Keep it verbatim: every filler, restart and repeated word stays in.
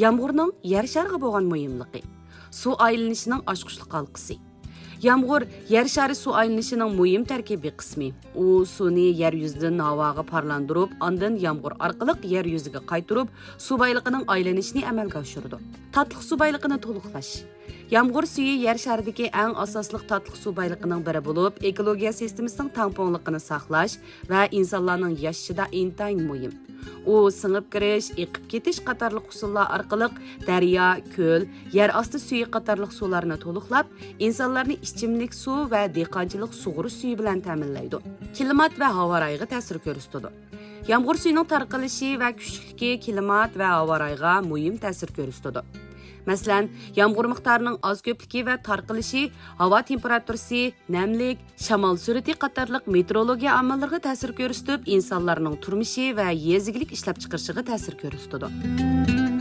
Yağmurning yer shariga bo'lgan muhimligi. Suv aylanishining ochqichlik halqasi. Yağmur yer shari suv aylanishining muhim tarkibiy qismi. U suvni yer yuzidan havoga parlandirib, ondan yağmur orqali yer yuziga qaytarib, suv bayliqining aylanishini amalga oshiradi. Tatliq suv bayliqini to'liqlash. Yağmur suyu yer sharidagi eng asosli tatliq suv bayliqining biri bo'lib, ekologiya sistemasining tangpongliqini saqlash va insonlarning yashashida intayin muhim. U singib kirish, eqib ketish qatorliq usullar orqali daryo, ko'l, yer osti suyi qatorliq suvlarni to'liqlab, insonlarni ichimlik suv va dehqonchilik sug'urish suvi bilan ta'minlaydi. Klimat va havo rayiga ta'sir ko'rsatadi. Yağmur suyuning tarqalishi va kuchligi klimat va havo rayiga muhim ta'sir ko'rsatadi. Masalan, yağmur miqdorining oz ko'pligi va tarqalishi havo temperaturasi, namlik, shamol surati qatorliq meteorologiya omillariga ta'sir ko'rsatib, insonlarning turmushi va yezigilik ishlab chiqarishiga ta'sir ko'rsatadi.